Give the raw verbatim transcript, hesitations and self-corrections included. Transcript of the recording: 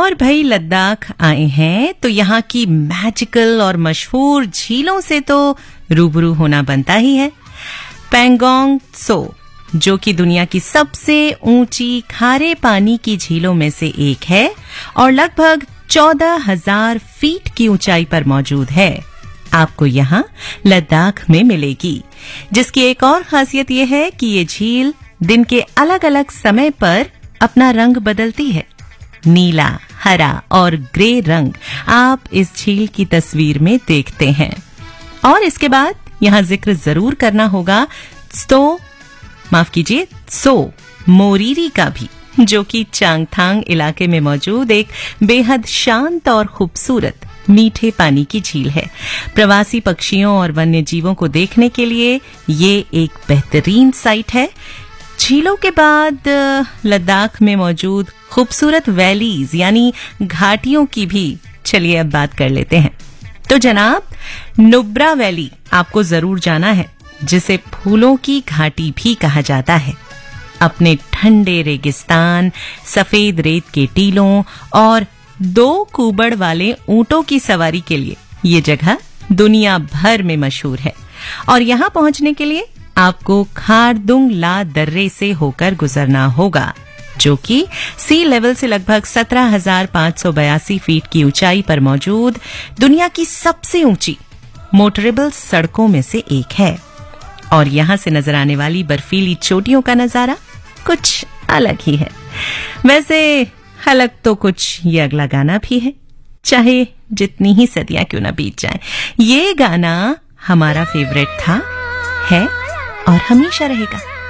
और भाई लद्दाख आए हैं तो यहाँ की मैजिकल और मशहूर झीलों से तो रूबरू होना बनता ही है। पैंगोंग त्सो, जो कि दुनिया की सबसे ऊंची खारे पानी की झीलों में से एक है और लगभग चौदह हजार फीट की ऊंचाई पर मौजूद है, आपको यहाँ लद्दाख में मिलेगी। जिसकी एक और खासियत यह है कि ये झील दिन के अलग अलग समय पर अपना रंग बदलती है। नीला, हरा और ग्रे रंग आप इस झील की तस्वीर में देखते हैं। और इसके बाद यहाँ जिक्र जरूर करना होगा त्सो, माफ कीजिए त्सो मोरीरी का भी, जो कि चांगथांग इलाके में मौजूद एक बेहद शांत और खूबसूरत मीठे पानी की झील है। प्रवासी पक्षियों और वन्य जीवों को देखने के लिए ये एक बेहतरीन साइट है। झीलों के बाद लद्दाख में मौजूद खूबसूरत वैलीज यानी घाटियों की भी चलिए अब बात कर लेते हैं। तो जनाब, नुब्रा वैली आपको जरूर जाना है, जिसे फूलों की घाटी भी कहा जाता है। अपने ठंडे रेगिस्तान, सफेद रेत के टीलों और दो कुबड़ वाले ऊंटों की सवारी के लिए ये जगह दुनिया भर में मशहूर है। और यहां पहुंचने के लिए आपको खारदुंग ला दर्रे से होकर गुजरना होगा, जो कि सी लेवल से लगभग सत्रह हजार पांच सौ बयासी फीट की ऊंचाई पर मौजूद दुनिया की सबसे ऊंची मोटरेबल सड़कों में से एक है। और यहां से नजर आने वाली बर्फीली चोटियों का नजारा कुछ अलग ही है। वैसे अलग तो कुछ ये अगला गाना भी है, चाहे जितनी ही सदियां क्यों ना बीत जाएं। ये गाना हमारा फेवरेट था, है और हमेशा रहेगा।